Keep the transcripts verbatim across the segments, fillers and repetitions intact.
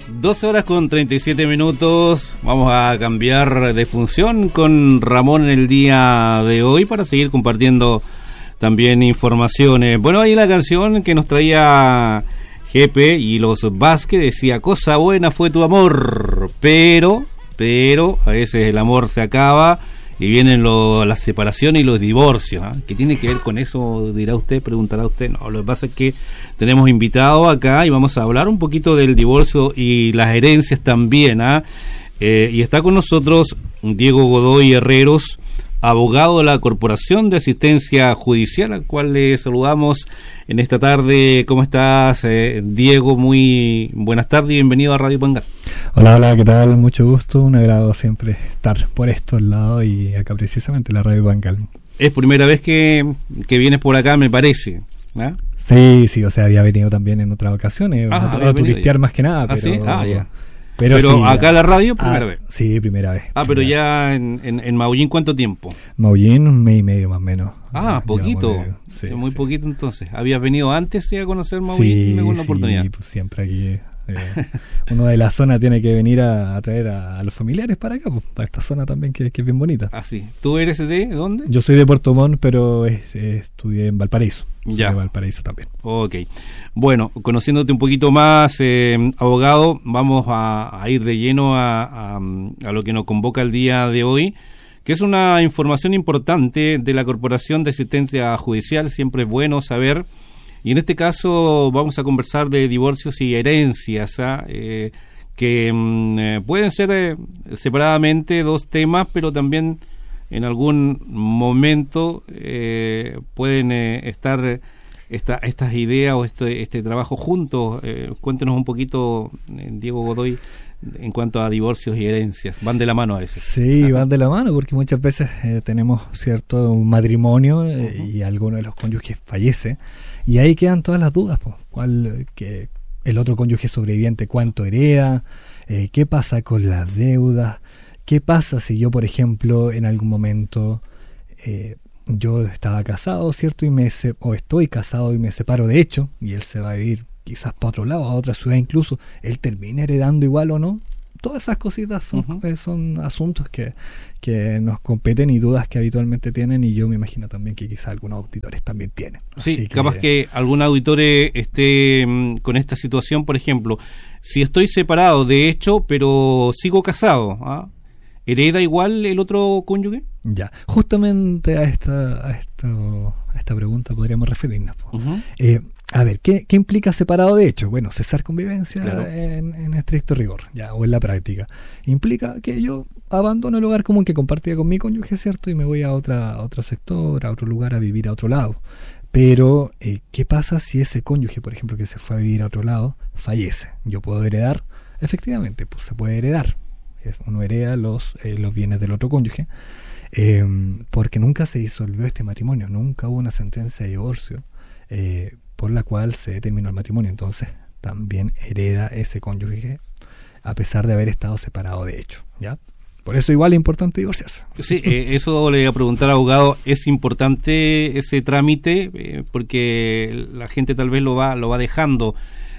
doce horas con treinta y siete minutos. Vamos a cambiar de función con Ramón en el día de hoy para seguir compartiendo también informaciones. Bueno, ahí la canción que nos traía G P y los Vázquez decía: cosa buena fue tu amor, pero, pero a veces el amor se acaba y vienen lo, las separaciones y los divorcios, ¿eh? ¿Qué tiene que ver con eso? Dirá usted, preguntará usted. No, lo que pasa es que tenemos invitado acá y vamos a hablar un poquito del divorcio y las herencias también, ¿eh? Eh, y está con nosotros Diego Godoy Herreros, abogado de la Corporación de Asistencia Judicial, al cual le saludamos en esta tarde. ¿Cómo estás, eh, Diego? Muy buenas tardes y bienvenido a Radio Pangal. Hola, hola, ¿qué tal? Mucho gusto, un agrado siempre estar por estos lados y acá precisamente en la Radio Pangal. Es primera vez que, que vienes por acá, me parece, ¿eh? Sí, sí, o sea, había venido también en otras ocasiones, ah, a, a turistear ya. Más que nada. ¿Ah, pero, sí? Ah, ya. Pero, pero sí, acá en la radio, primera ah, vez. Sí, primera vez. Ah, pero ya en, en, en Maullín, ¿cuánto tiempo? Maullín, un mes y medio más o menos. Ah, poquito. Sí, muy sí. poquito entonces. ¿Habías venido antes a conocer Maullín sí, en alguna sí, oportunidad? Sí, pues siempre aquí. Eh, uno de la zona tiene que venir a, a traer a, a los familiares para acá, pues, para esta zona también que, que es bien bonita. Ah, sí. ¿Tú eres de dónde? Yo soy de Puerto Montt, pero es, es, estudié en Valparaíso. Ya. Soy de Valparaíso también. Ok. Bueno, conociéndote un poquito más, eh, abogado, vamos a, a ir de lleno a, a, a lo que nos convoca el día de hoy, que es una información importante de la Corporación de Asistencia Judicial. Siempre es bueno saber. Y en este caso vamos a conversar de divorcios y herencias, ¿ah? eh, que mm, pueden ser eh, separadamente dos temas, pero también en algún momento eh, pueden eh, estar esta, estas ideas o este, este trabajo juntos. Eh, cuéntenos un poquito, eh, Diego Godoy, en cuanto a divorcios y herencias. ¿Van de la mano a veces? Sí, Ajá. van de la mano porque muchas veces eh, tenemos cierto un matrimonio eh, uh-huh. y alguno de los cónyuges fallece y ahí quedan todas las dudas, pues, cuál que el otro cónyuge sobreviviente cuánto hereda, eh, qué pasa con las deudas, qué pasa si yo, por ejemplo, en algún momento eh, yo estaba casado, ¿cierto? Y me se- o estoy casado y me separo de hecho y él se va a vivir quizás para otro lado, a otra ciudad incluso, él termina heredando igual o no. Todas esas cositas son, uh-huh. eh, son asuntos que, que nos competen y dudas que habitualmente tienen, y yo me imagino también que quizás algunos auditores también tienen. Sí, Así capaz que, que algún auditor esté mm, con esta situación, por ejemplo, si estoy separado de hecho, pero sigo casado, ¿ah? ¿hereda igual el otro cónyuge? Ya, justamente a esta, a esto, a esta pregunta podríamos referirnos. Uh-huh. Eh, A ver, ¿qué, ¿qué implica separado de hecho? Bueno, cesar convivencia claro. en, en estricto rigor, ya, o en la práctica. Implica que yo abandono el hogar común que compartía con mi cónyuge, ¿cierto? Y me voy a, otra, a otro sector, a otro lugar, a vivir a otro lado. Pero, eh, ¿qué pasa si ese cónyuge, por ejemplo, que se fue a vivir a otro lado, fallece? ¿Yo puedo heredar? Efectivamente, pues se puede heredar. Es, uno hereda los, eh, los bienes del otro cónyuge, eh, porque nunca se disolvió este matrimonio, nunca hubo una sentencia de divorcio, eh, por la cual se terminó el matrimonio. Entonces también hereda ese cónyuge a pesar de haber estado separado de hecho, ¿ya? Por eso igual es importante divorciarse. Sí, eh, eso le iba a preguntar, abogado. ¿Es importante ese trámite? Eh, porque la gente tal vez lo va lo va dejando,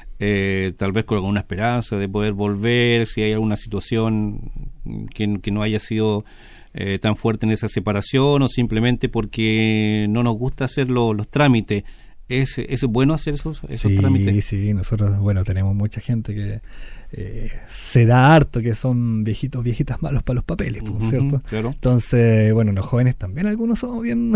eh, tal vez con alguna esperanza de poder volver, si hay alguna situación que, que no haya sido eh, tan fuerte en esa separación, o simplemente porque no nos gusta hacer lo, los trámites. ¿Es, ¿Es bueno hacer esos, esos sí, trámites? Sí, sí, nosotros, bueno, tenemos mucha gente que eh, se da harto que son viejitos, viejitas malos para los papeles, uh-huh, ¿cierto? Claro. Entonces, bueno, los jóvenes también, algunos somos bien,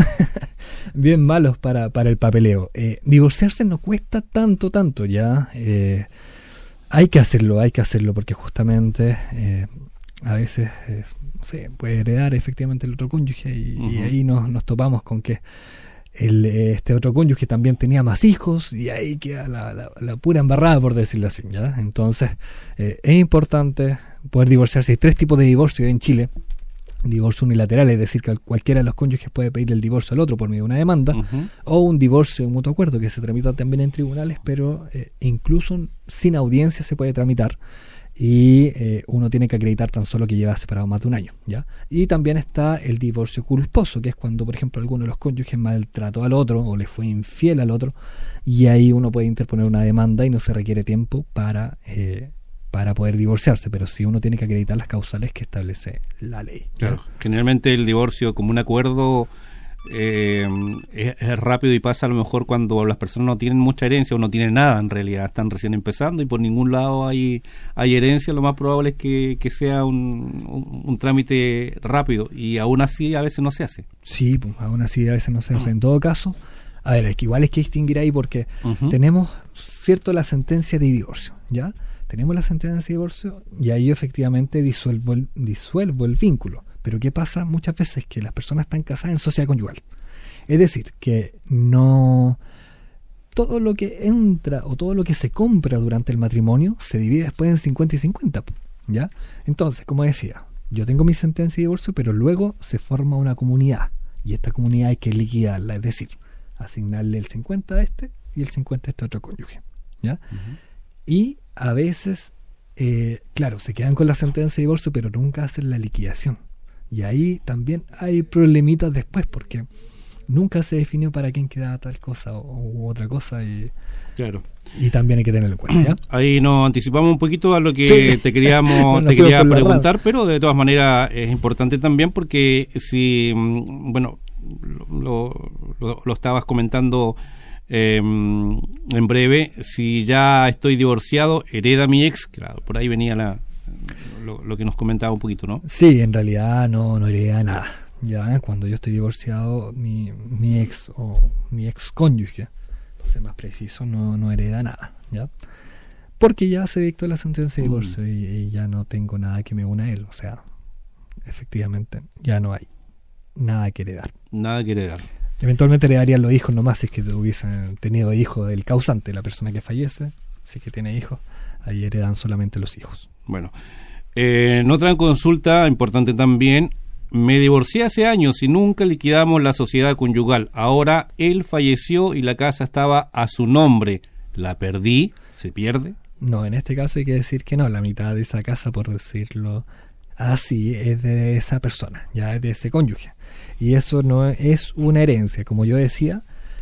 bien malos para, para el papeleo. Eh, divorciarse no cuesta tanto, tanto, ya. Eh, hay que hacerlo, hay que hacerlo, porque justamente eh, a veces, eh, no sé, puede heredar efectivamente el otro cónyuge y, uh-huh. y ahí nos, nos topamos con que El, este otro cónyuge también tenía más hijos y ahí queda la, la, la pura embarrada, por decirlo así, ¿ya? Entonces eh, es importante poder divorciarse. Hay tres tipos de divorcio en Chile. Divorcio unilateral, es decir, que cualquiera de los cónyuges puede pedir el divorcio al otro por medio de una demanda, uh-huh. o un divorcio de mutuo acuerdo que se tramita también en tribunales, pero eh, incluso sin audiencia se puede tramitar. Y eh, uno tiene que acreditar tan solo que lleva separado más de un año, ¿ya? Y también está el divorcio culposo, que es cuando, por ejemplo, alguno de los cónyuges maltrató al otro o le fue infiel al otro, y ahí uno puede interponer una demanda y no se requiere tiempo para eh, para poder divorciarse, pero sí uno tiene que acreditar las causales que establece la ley. Claro, ¿no? Generalmente el divorcio como un acuerdo eh, es, es rápido y pasa a lo mejor cuando las personas no tienen mucha herencia o no tienen nada en realidad, están recién empezando y por ningún lado hay, hay herencia, lo más probable es que, que sea un, un, un trámite rápido y aún así a veces no se hace. Sí, pues, aún así a veces no se hace. En todo caso, a ver, es que igual es que distinguir ahí porque uh-huh. tenemos, cierto, la sentencia de divorcio, ¿ya? Tenemos la sentencia de divorcio y ahí efectivamente disuelvo el, disuelvo el vínculo. Pero ¿qué pasa muchas veces? Que las personas están casadas en sociedad conyugal. Es decir, que no... todo lo que entra o todo lo que se compra durante el matrimonio se divide después en cincuenta y cincuenta, ¿ya? Entonces, como decía, yo tengo mi sentencia de divorcio, pero luego se forma una comunidad. Y esta comunidad hay que liquidarla, es decir, asignarle el cincuenta a este y el cincuenta a este otro cónyuge, ¿ya? Uh-huh. Y a veces, eh, claro, se quedan con la sentencia de divorcio, pero nunca hacen la liquidación. Y ahí también hay problemitas después, porque nunca se definió para quién quedaba tal cosa o, u otra cosa. Y, claro. Y también hay que tenerlo en cuenta, ¿ya? Ahí nos anticipamos un poquito a lo que sí. te queríamos no te quería preguntar, pero de todas maneras es importante también porque si, bueno, lo, lo, lo estabas comentando Eh, en breve, si ya estoy divorciado, hereda mi ex, claro, por ahí venía la, lo, lo que nos comentaba un poquito, ¿no? Sí, en realidad no, no hereda nada. Ya cuando yo estoy divorciado, mi, mi ex o mi ex cónyuge, para ser más preciso, no, no hereda nada, ¿ya? Porque ya se dictó la sentencia de divorcio mm. y, y ya no tengo nada que me una a él, o sea, efectivamente ya no hay nada que heredar. Nada que heredar. Eventualmente heredarían los hijos nomás si es que hubiesen tenido hijos del causante, la persona que fallece, si es que tiene hijos, ahí heredan solamente los hijos. Bueno, eh, en otra consulta importante también, me divorcié hace años y nunca liquidamos la sociedad conyugal. Ahora él falleció y la casa estaba a su nombre. ¿La perdí? ¿Se pierde? No, en este caso hay que decir que no, la mitad de esa casa, por decirlo así, es de esa persona, ya es de ese cónyuge. Y eso no es una herencia, como yo decía,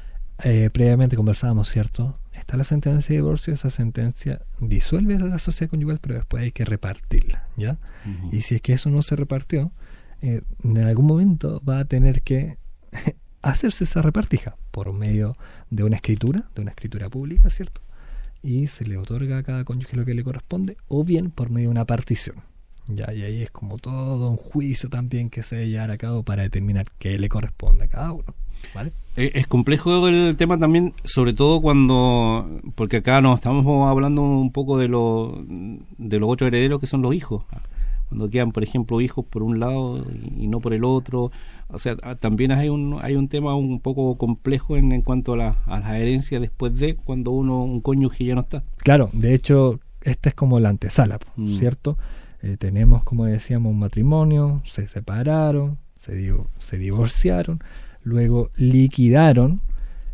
eh, previamente conversábamos, ¿cierto? Está la sentencia de divorcio, esa sentencia disuelve la sociedad conyugal, pero después hay que repartirla, ¿ya? Uh-huh. Y si es que eso no se repartió, eh, en algún momento va a tener que hacerse esa repartija por medio de una escritura, de una escritura pública, ¿cierto? Y se le otorga a cada cónyuge lo que le corresponde, o bien por medio de una partición. Ya, y ahí es como todo un juicio también que se debe llevar a cabo para determinar qué le corresponde a cada uno, ¿vale? Es complejo el tema también, sobre todo cuando, porque acá nos estamos hablando un poco de, lo, de los otros herederos que son los hijos, cuando quedan, por ejemplo, hijos por un lado y no por el otro, o sea, también hay un hay un tema un poco complejo en, en cuanto a la, a la herencia después de cuando uno, un cónyuge ya no está. Claro, de hecho, esta es como la antesala, mm. ¿cierto? Eh, tenemos, como decíamos, un matrimonio, se separaron, se, digo, se divorciaron, luego liquidaron,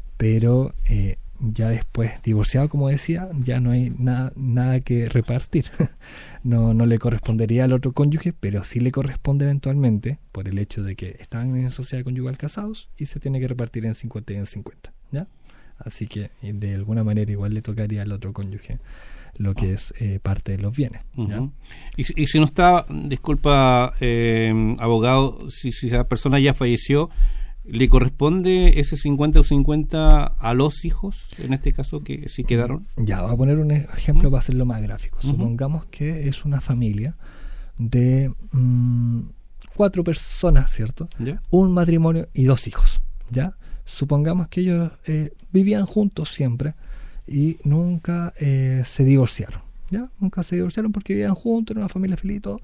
pero eh, ya después, divorciado, como decía, ya no hay na- nada que repartir. no, no le correspondería al otro cónyuge, pero sí le corresponde eventualmente, por el hecho de que están en sociedad conyugal casados, y se tiene que repartir en cincuenta y en cincuenta, ¿ya? Así que de alguna manera igual le tocaría al otro cónyuge lo que es eh, parte de los bienes, ¿ya? Uh-huh. y, y si no está, disculpa, eh, abogado, si, si esa persona ya falleció, ¿le corresponde ese cincuenta o cincuenta a los hijos, en este caso, que sí quedaron? Ya, voy a poner un ejemplo uh-huh. para hacerlo más gráfico. Uh-huh. Supongamos que es una familia de mmm, cuatro personas, ¿cierto? ¿Ya? Un matrimonio y dos hijos, ¿ya? Supongamos que ellos eh, vivían juntos siempre y nunca eh, se divorciaron, ¿ya? Nunca se divorciaron porque vivían juntos, era una familia feliz y todo.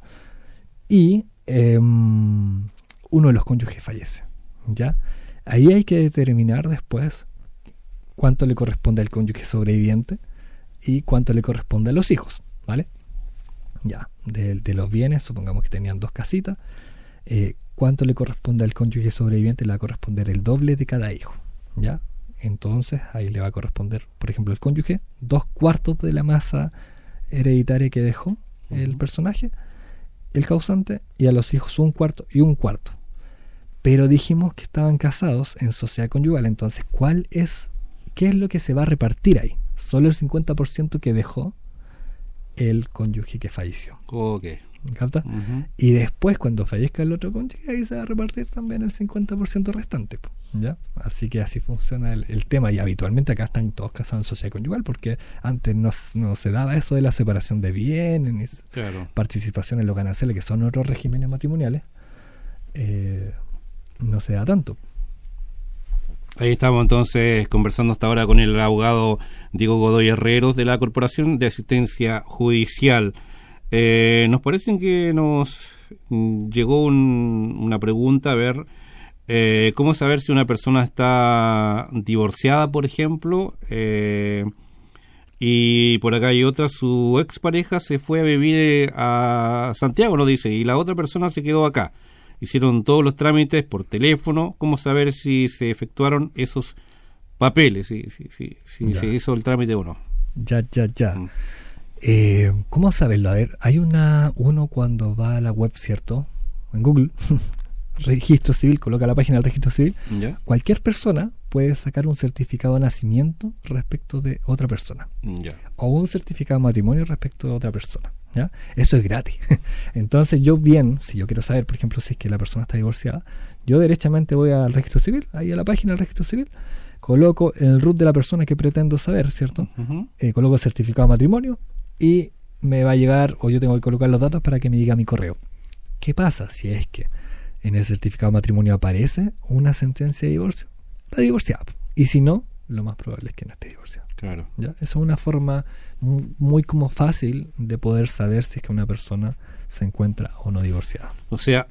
Y eh, uno de los cónyuges fallece, ¿ya? Ahí hay que determinar después cuánto le corresponde al cónyuge sobreviviente y cuánto le corresponde a los hijos, ¿vale? Ya, de, de los bienes, supongamos que tenían dos casitas, eh, cuánto le corresponde al cónyuge sobreviviente, le va a corresponder el doble de cada hijo, ¿ya? Entonces ahí le va a corresponder, por ejemplo, al cónyuge dos cuartos de la masa hereditaria que dejó uh-huh. el personaje, el causante, y a los hijos un cuarto y un cuarto. Pero dijimos que estaban casados en sociedad conyugal, entonces ¿cuál es, qué es lo que se va a repartir ahí? ¿Solo el cincuenta por ciento que dejó el cónyuge que falleció. Ok. ¿Capta? Uh-huh. Y después, cuando fallezca el otro cónyuge, ahí se va a repartir también el cincuenta por ciento restante, ¿ya? Así que así funciona el, el tema, y habitualmente acá están todos casados en sociedad conyugal, porque antes no, no se daba eso de la separación de bienes, ni claro. participación en los gananciales, que son otros regímenes matrimoniales, eh, no se da tanto. Ahí estamos entonces conversando hasta ahora con el abogado Diego Godoy Herreros de la Corporación de Asistencia Judicial. Eh, nos parece que nos llegó un, una pregunta, a ver, eh, ¿cómo saber si una persona está divorciada, por ejemplo? Eh, y por acá hay otra, su expareja se fue a vivir a Santiago, nos dice, y la otra persona se quedó acá. Hicieron todos los trámites por teléfono. ¿Cómo saber si se efectuaron esos papeles? Si, si, si, si se hizo el trámite o no. Ya, ya, ya. Mm. Eh, ¿Cómo saberlo? A ver, hay una uno cuando va a la web, ¿cierto? En Google, registro civil, coloca la página del registro civil. ¿Ya? Cualquier persona puede sacar un certificado de nacimiento respecto de otra persona. ¿Ya? O un certificado de matrimonio respecto de otra persona. ¿Ya? Eso es gratis. Entonces yo bien, si yo quiero saber, por ejemplo, si es que la persona está divorciada, yo derechamente voy al registro civil, ahí a la página del registro civil, coloco el root de la persona que pretendo saber, ¿cierto? Uh-huh. Eh, coloco el certificado de matrimonio y me va a llegar, o yo tengo que colocar los datos para que me llegue a mi correo. ¿Qué pasa si es que en el certificado de matrimonio aparece una sentencia de divorcio? Está divorciado. Y si no, lo más probable es que no esté divorciado. Claro. ¿Ya? Eso es una forma muy, muy como fácil de poder saber si es que una persona se encuentra o no divorciada. O sea,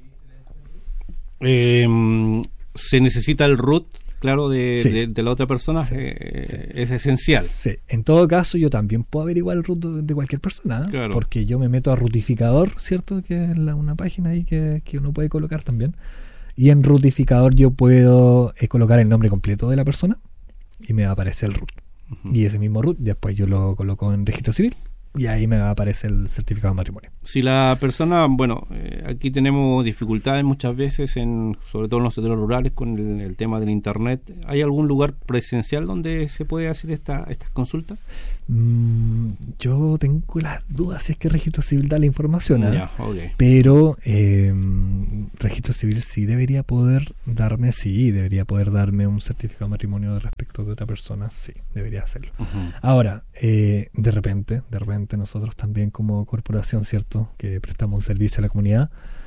eh, se necesita el root, claro, de, sí. de, de la otra persona, sí. Eh, sí. Es esencial. Sí. En todo caso, yo también puedo averiguar el root de, de cualquier persona, ¿eh? Claro. Porque yo me meto a Rutificador, ¿cierto? Que es la, una página ahí que, que uno puede colocar también. Y en Rutificador yo puedo eh, colocar el nombre completo de la persona y me va a aparecer el root. Uh-huh. Y ese mismo root después yo lo coloco en registro civil y ahí me va a aparecer el certificado de matrimonio. Si la persona, bueno, eh, aquí tenemos dificultades muchas veces, en sobre todo en los sectores rurales, con el, el tema del internet. ¿Hay algún lugar presencial donde se puede hacer esta estas consultas? Mm, yo tengo las dudas si es que registro civil da la información, ¿eh? Yeah, okay. Pero eh, registro civil sí debería poder darme, sí, debería poder darme un certificado de matrimonio respecto de otra persona, sí, debería hacerlo. Uh-huh. Ahora, eh, de repente, de repente nosotros también como corporación, ¿cierto?, que prestamos un servicio a la comunidad,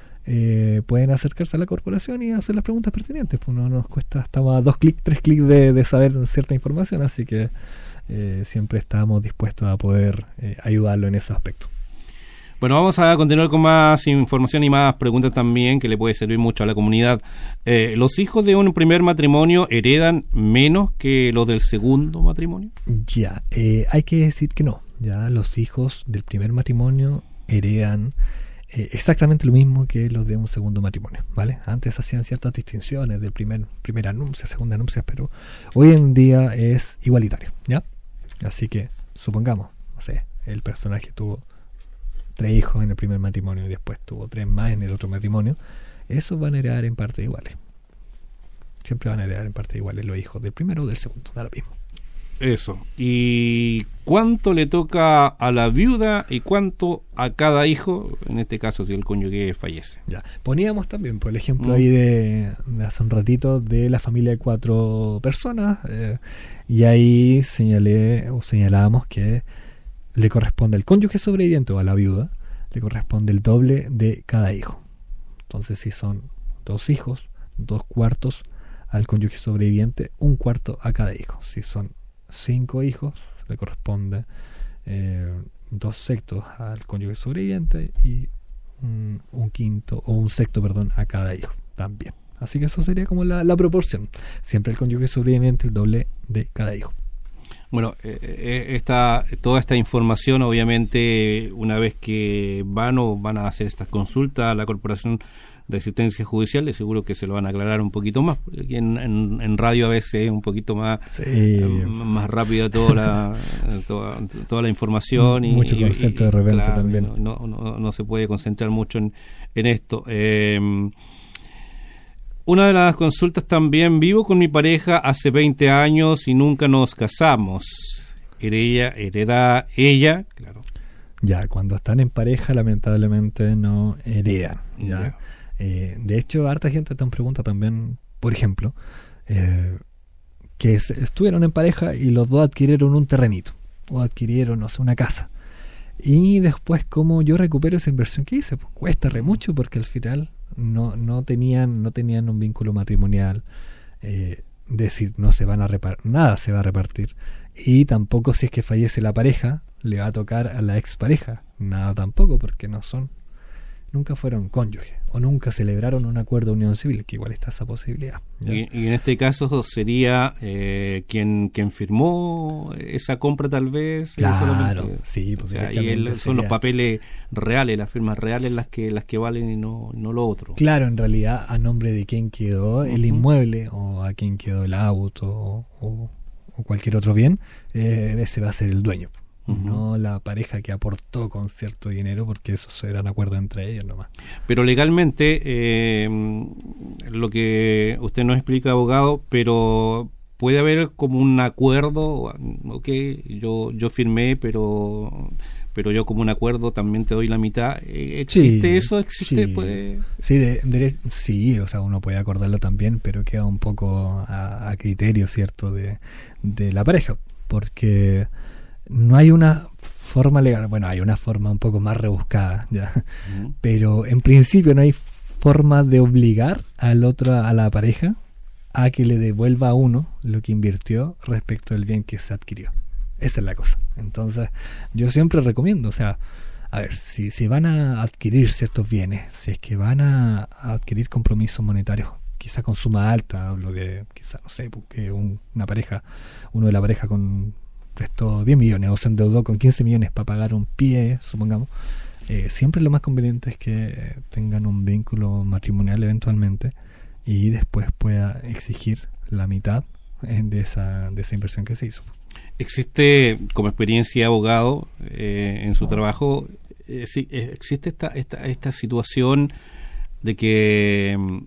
eh, pueden acercarse a la corporación y hacer las preguntas pertinentes, pues no nos cuesta, estamos a dos clics, tres clics de, de saber cierta información, así que eh, siempre estamos dispuestos a poder eh, ayudarlo en ese aspecto. Bueno, vamos a continuar con más información y más preguntas también que le puede servir mucho a la comunidad. Eh, ¿Los hijos de un primer matrimonio heredan menos que los del segundo matrimonio? Ya, eh, hay que decir que no. Ya los hijos del primer matrimonio heredan eh, exactamente lo mismo que los de un segundo matrimonio, ¿vale? Antes hacían ciertas distinciones del primer primera anuncia, segunda anuncia, pero hoy en día es igualitario, ¿ya? Así que supongamos, no sé, el personaje tuvo tres hijos en el primer matrimonio y después tuvo tres más en el otro matrimonio, esos van a heredar en partes iguales. Siempre van a heredar en partes iguales los hijos del primero o del segundo, da lo mismo. Eso. ¿Y cuánto le toca a la viuda y cuánto a cada hijo, en este caso si el cónyuge fallece? Ya, poníamos también por el ejemplo mm. ahí de, de hace un ratito de la familia de cuatro personas, eh, y ahí señalé o señalábamos que le corresponde al cónyuge sobreviviente o a la viuda, le corresponde el doble de cada hijo. Entonces si son dos hijos, dos cuartos al cónyuge sobreviviente, un cuarto a cada hijo. Si son cinco hijos, le corresponde eh, dos sextos al cónyuge sobreviviente y un, un quinto o un sexto, perdón, a cada hijo también. Así que eso sería como la, la proporción. Siempre el cónyuge sobreviviente el doble de cada hijo. Bueno, eh, esta, toda esta información, obviamente, una vez que van o van a hacer estas consultas a la Corporación de Asistencia Judicial, de seguro que se lo van a aclarar un poquito más. Aquí en, en, en radio a veces es un poquito más, sí. eh, más rápida toda la, toda, toda la información. Y, mucho concepto y, y, de repente claro, también. No, no, no se puede concentrar mucho en, en esto. Eh, Una de las consultas también: vivo con mi pareja hace veinte años y nunca nos casamos. Hereda, hereda ella, claro, Ya, cuando están en pareja, lamentablemente no heredan. ¿Ya? Ya. Eh, de hecho, harta gente te pregunta también, por ejemplo, eh, que se- estuvieron en pareja y los dos adquirieron un terrenito o adquirieron, no sé, una casa. Y después, ¿cómo yo recupero esa inversión que hice? Pues cuesta re mucho porque al final no, no tenían no tenían un vínculo matrimonial. Eh, decir, no se van a repartir, nada se va a repartir. Y tampoco, si es que fallece la pareja, le va a tocar a la expareja. Nada tampoco, porque no son, nunca fueron cónyuges o nunca celebraron un acuerdo de unión civil, que igual está esa posibilidad. ¿Ya? Y, y en este caso sería eh, quien quien firmó esa compra tal vez. eh, Claro, solamente. sí, O pues sea, y derechamente él- son los sería- papeles reales, las firmas reales las que las que valen y no, no lo otro. Claro, en realidad a nombre de quién quedó el Ujú. inmueble o a quién quedó el auto o, o- o cualquier otro bien, eh, ese va a ser el dueño, Ujú. no la pareja que aportó con cierto dinero, porque eso serán acuerdos entre ellos nomás. Pero legalmente, eh, lo que usted nos explica, abogado, pero puede haber como un acuerdo, ok, yo yo firmé, pero pero yo como un acuerdo también te doy la mitad. Eh, ¿Existe Sí, eso? ¿Existe? sí. Puede... Sí, de, dere- sí, o sea, uno puede acordarlo también, pero queda un poco a, a criterio, ¿cierto?, de, de la pareja, porque no hay una forma legal, bueno, hay una forma un poco más rebuscada, ya, Ujú. pero en principio no hay forma de obligar al otro, a la pareja, a que le devuelva a uno lo que invirtió respecto del bien que se adquirió. Esa es la cosa. Entonces, yo siempre recomiendo, o sea, a ver, si, si van a adquirir ciertos bienes, si es que van a, a adquirir compromisos monetarios, quizá con suma alta, hablo de, quizá, no sé, porque un- una pareja, uno de la pareja con prestó diez millones o se endeudó con quince millones para pagar un pie, supongamos, eh, siempre lo más conveniente es que tengan un vínculo matrimonial eventualmente y después pueda exigir la mitad eh, de esa, de esa inversión que se hizo. Existe, como experiencia de abogado eh, en su trabajo, eh, sí, eh, existe esta, esta, esta situación de que mm,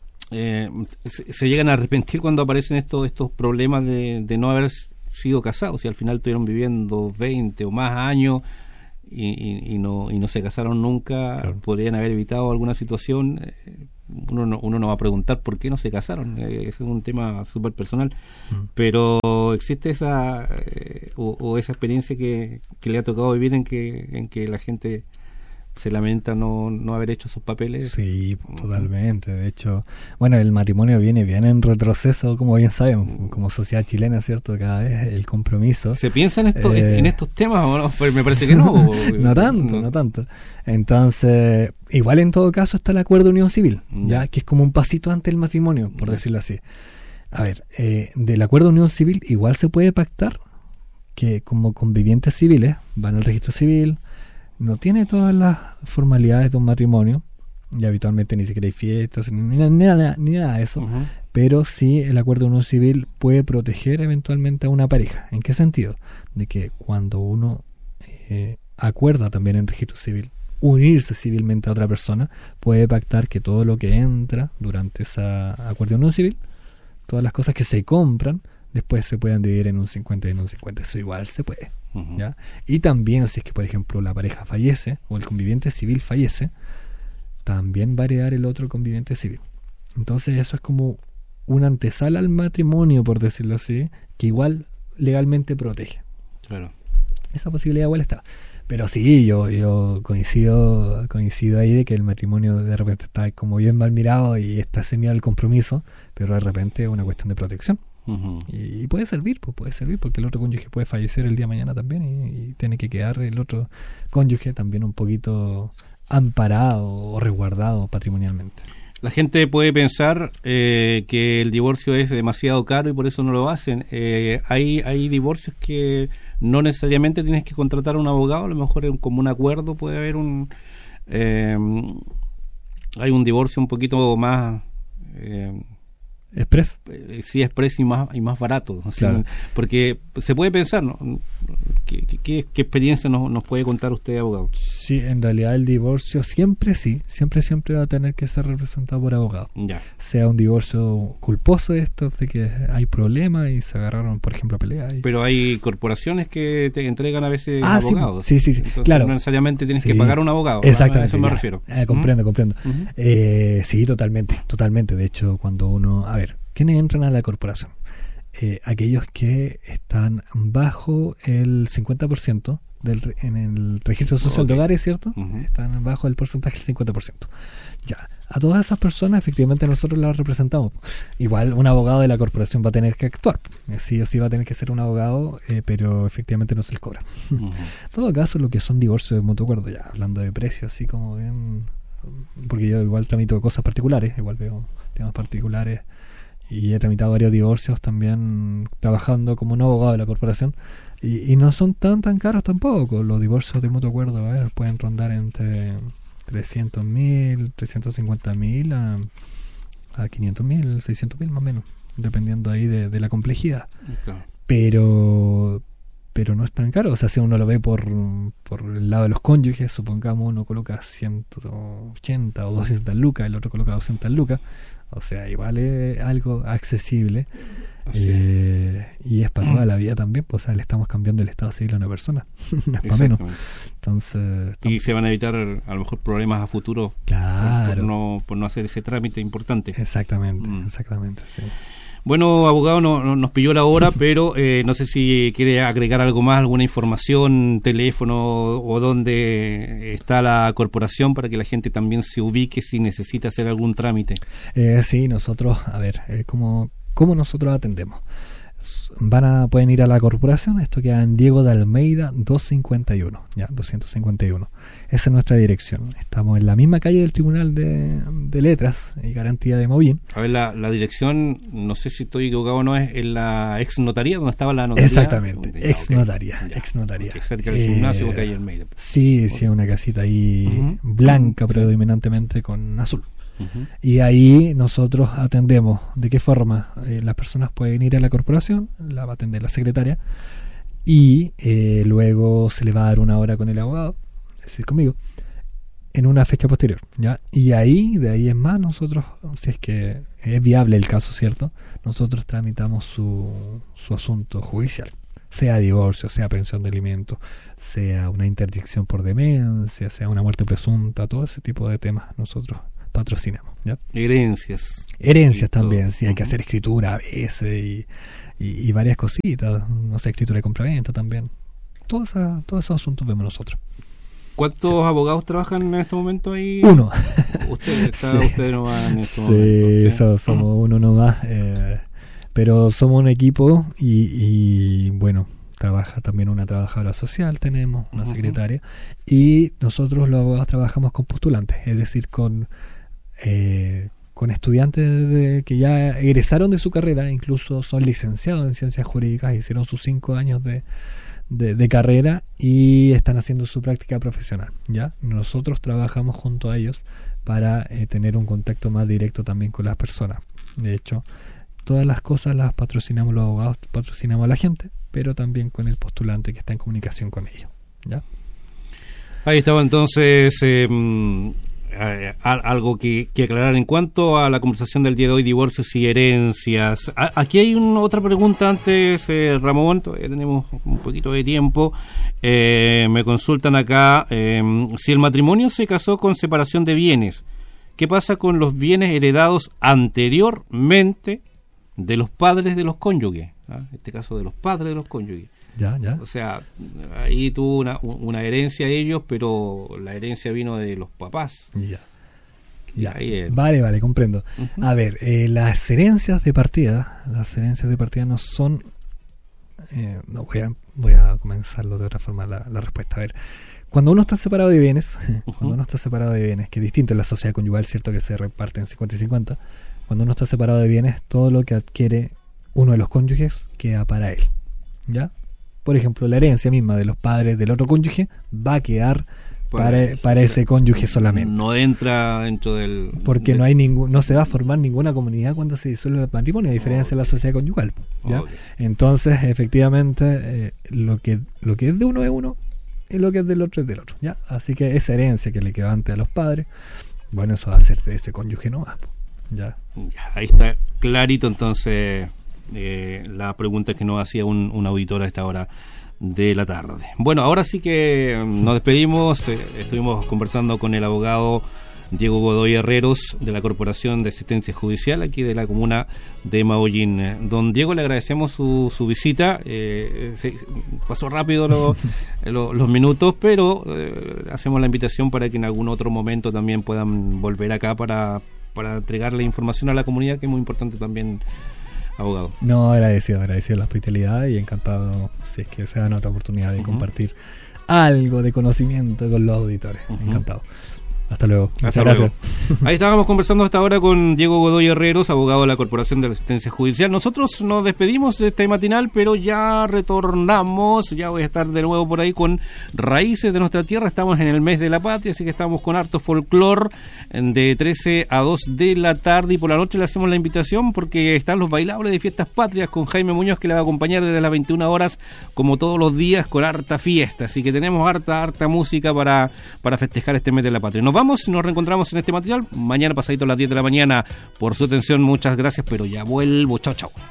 eh, se, se llegan a arrepentir cuando aparecen estos, estos problemas de, de no haber sido casados, y al final estuvieron viviendo veinte o más años y, y, y no y no se casaron nunca. Claro. Podrían haber evitado alguna situación. eh, uno no, uno no va a preguntar por qué no se casaron, eh, ese es un tema súper personal, Mm. pero existe esa eh, o, o esa experiencia que, que le ha tocado vivir en que en que la gente se lamenta no, no haber hecho sus papeles. Sí, totalmente. De hecho, bueno, el matrimonio viene bien en retroceso, como bien sabemos, como sociedad chilena, ¿cierto? Cada vez el compromiso. ¿Se piensa en, esto, Eh, en estos temas o no? Pues me parece que no. no tanto, no. tanto. Entonces, igual en todo caso está el acuerdo de unión civil, ya Ya. que es como un pasito antes del matrimonio, por Ya. decirlo así. A ver, eh, del acuerdo de unión civil igual se puede pactar que como convivientes civiles van al registro civil, no tiene todas las formalidades de un matrimonio, y habitualmente ni siquiera hay fiestas, ni, ni nada, ni nada de eso, Ujú. pero sí el acuerdo de unión civil puede proteger eventualmente a una pareja. ¿En qué sentido? De que cuando uno eh, acuerda también en registro civil unirse civilmente a otra persona, puede pactar que todo lo que entra durante esa acuerdo de unión civil, todas las cosas que se compran, después se puedan dividir en un cincuenta y en un cincuenta. Eso igual se puede. Ujú. ¿Ya? Y también, si es que por ejemplo la pareja fallece o el conviviente civil fallece, también va a heredar el otro conviviente civil. Entonces eso es como una antesala al matrimonio, por decirlo así, que igual legalmente protege. Claro. Esa posibilidad igual está. Pero sí, yo yo coincido coincido ahí de que el matrimonio de repente está como bien mal mirado y está semiado el compromiso, pero de repente es una cuestión de protección. Ujú. Y, y puede servir, pues puede servir, porque el otro cónyuge puede fallecer el día de mañana también y, y tiene que quedar el otro cónyuge también un poquito amparado o resguardado patrimonialmente. La gente puede pensar eh, que el divorcio es demasiado caro y por eso no lo hacen. Eh, hay hay divorcios que no necesariamente tienes que contratar a un abogado, a lo mejor es un- como un acuerdo, puede haber un... eh, hay un divorcio un poquito más... Eh, ¿Express? eh, sí, expreso y más y más barato, ¿sí? Claro. Porque se puede pensar, ¿no? ¿Qué, qué, qué- qué experiencia nos, nos puede contar usted, abogado? Sí, en realidad el divorcio siempre sí, siempre siempre va a tener que ser representado por abogado. Ya. Sea un divorcio culposo, estos de que hay problemas y se agarraron, por ejemplo, a pelear. Y... Pero hay corporaciones que te entregan a veces ah, abogados. Sí, sí, sí. Entonces, claro. no necesariamente tienes sí. que pagar un abogado. Exactamente. A eso me ya. refiero. Eh, comprendo, ¿Mm? comprendo. Uh-huh. Eh, sí, totalmente, totalmente. De hecho, cuando uno... A ver, ¿quiénes entran a la corporación? Eh, aquellos que están bajo el cincuenta por ciento del, en el registro social okay. de hogares, ¿cierto? Uh-huh. Están bajo el porcentaje del cincuenta por ciento. Ya, a todas esas personas efectivamente nosotros las representamos. Igual un abogado de la corporación va a tener que actuar, sí o sí va a tener que ser un abogado, eh, pero efectivamente no se les cobra. Uh-huh. En todo caso, lo que son divorcios de mutuo acuerdo, ya hablando de precios, así como bien, porque yo igual tramito cosas particulares, igual veo temas particulares. Y he tramitado varios divorcios también trabajando como un abogado de la corporación. Y, y no son tan tan caros tampoco. Los divorcios de mutuo acuerdo, a ver, pueden rondar entre trescientos mil, trescientos cincuenta mil a, a quinientos mil, seiscientos mil más o menos. Dependiendo ahí de, de la complejidad. Claro. Pero pero no es tan caro. O sea, si uno lo ve por, por el lado de los cónyuges, supongamos uno coloca ciento ochenta o doscientas lucas, el otro coloca doscientas lucas. O sea, igual es algo accesible eh, y es para toda la vida también, pues o sea, le estamos cambiando el estado civil a una persona, no es para menos. Entonces, y se van a evitar a lo mejor problemas a futuro claro. por, por, no, por no hacer ese trámite importante. Exactamente, mm. exactamente, sí. Bueno, abogado, no, no, nos pilló la hora, pero eh, no sé si quiere agregar algo más, alguna información, teléfono o dónde está la corporación para que la gente también se ubique si necesita hacer algún trámite. Eh, sí, nosotros, a ver, eh, ¿cómo, cómo nosotros atendemos? Van a, pueden ir a la corporación, esto queda en Diego de Almeida doscientos cincuenta y uno, ya, doscientos cincuenta y uno. Esa es nuestra dirección. Estamos en la misma calle del Tribunal de, de Letras y Garantía de Movín. A ver, la, la dirección, no sé si estoy equivocado o no, es en la ex notaría, donde estaba la notaría. Exactamente, ya, ex okay. notaría, ya, ex notaría. Okay, cerca del eh, gimnasio, calle Almeida. Sí, sí, una casita ahí uh-huh. blanca, uh-huh. predominantemente sí. con azul. Uh-huh. Y ahí nosotros atendemos. ¿De qué forma? Eh, las personas pueden ir a la corporación, la va a atender la secretaria y eh, luego se le va a dar una hora con el abogado, es decir, conmigo, en una fecha posterior, ¿ya? Y ahí, de ahí en más, nosotros, si es que es viable el caso, ¿cierto? Nosotros tramitamos su, su asunto judicial, sea divorcio, sea pensión de alimentos, sea una interdicción por demencia, sea una muerte presunta, todo ese tipo de temas nosotros patrocinamos, ¿ya? Herencias. Herencias también, sí, hay que hacer escritura a veces y, y, y varias cositas, no sé, escritura de compraventa también. Todos esa, todos esos asuntos vemos nosotros. ¿Cuántos sí. abogados trabajan en este momento ahí? Uno. Usted, está, sí. usted no va en este sí, momento. Sí, so, somos uno nomás, eh, pero somos un equipo y, y bueno, trabaja también una trabajadora social, tenemos una uh-huh. secretaria, y nosotros los abogados trabajamos con postulantes, es decir, con eh, con estudiantes de, que ya egresaron de su carrera, incluso son licenciados en ciencias jurídicas, hicieron sus cinco años de, de, de carrera y están haciendo su práctica profesional, ¿ya? Nosotros trabajamos junto a ellos para eh, tener un contacto más directo también con las personas. De hecho, todas las cosas las patrocinamos los abogados, patrocinamos a la gente, pero también con el postulante que está en comunicación con ellos, ¿ya? Ahí estaba entonces eh, eh, algo que, que aclarar en cuanto a la conversación del día de hoy, divorcios y herencias. A, aquí hay una otra pregunta antes, eh, Ramón, todavía tenemos un poquito de tiempo. Eh, me consultan acá, eh, si el matrimonio se casó con separación de bienes, ¿qué pasa con los bienes heredados anteriormente de los padres de los cónyuges? ¿Ah? En este caso de los padres de los cónyuges. Ya, ya. O sea, ahí tuvo una, una herencia ellos, pero la herencia vino de los papás. Ya. Ya. Es... Vale, vale, comprendo. Uh-huh. A ver, eh, las herencias de partida, las herencias de partida no son... Eh, no, voy a, voy a comenzarlo de otra forma la, la respuesta. A ver, cuando uno está separado de bienes, uh-huh. cuando uno está separado de bienes, que es distinto en la sociedad conyugal, cierto que se reparten cincuenta y cincuenta, cuando uno está separado de bienes, todo lo que adquiere uno de los cónyuges queda para él, ¿ya? Por ejemplo, la herencia misma de los padres del otro cónyuge va a quedar para, para, para ese cónyuge solamente. No entra dentro del... Porque de... no hay ningún, no se va a formar ninguna comunidad cuando se disuelve el matrimonio, a diferencia okay. de la sociedad conyugal, ¿ya? Okay. Entonces, efectivamente, eh, lo que lo que es de uno es uno y lo que es del otro es del otro, ¿ya? Así que esa herencia que le quedó antes a los padres, bueno, eso va a ser de ese cónyuge nomás, ¿ya? Ya, ahí está clarito entonces eh, la pregunta que nos hacía un, un auditor a esta hora de la tarde. Bueno, ahora sí que nos despedimos. Eh, estuvimos conversando con el abogado Diego Godoy Herreros de la Corporación de Asistencia Judicial aquí de la comuna de Maullín. Don Diego, le agradecemos su, su visita. Eh, se, pasó rápido lo, lo, los minutos, pero eh, hacemos la invitación para que en algún otro momento también puedan volver acá para, para entregarle información a la comunidad, que es muy importante también, abogado. No, agradecido, agradecido la hospitalidad y encantado si es que se dan otra oportunidad de uh-huh. compartir algo de conocimiento con los auditores. Uh-huh. Encantado. Hasta luego. Hasta luego. Ahí estábamos conversando hasta ahora con Diego Godoy Herreros, abogado de la Corporación de Asistencia Judicial. Nosotros nos despedimos de este matinal, pero ya retornamos. Ya voy a estar de nuevo por ahí con Raíces de Nuestra Tierra. Estamos en el mes de la patria, así que estamos con harto folclor de trece a dos de la tarde. Y por la noche le hacemos la invitación porque están los bailables de Fiestas Patrias con Jaime Muñoz, que le va a acompañar desde las veintiuna horas, como todos los días, con harta fiesta. Así que tenemos harta, harta música para, para festejar este mes de la patria. Nos vamos. Nos reencontramos en este material mañana pasadito a las diez de la mañana. Por su atención, muchas gracias, pero ya vuelvo. Chao, chao.